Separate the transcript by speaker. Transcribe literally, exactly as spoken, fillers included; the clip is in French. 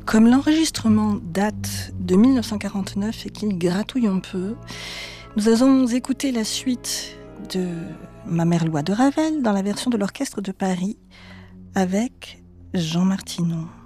Speaker 1: Comme l'enregistrement date de mille neuf cent quarante-neuf et qu'il gratouille un peu, nous allons écouter la suite de Ma mère Loi de Ravel dans la version de l'Orchestre de Paris avec Jean Martineau.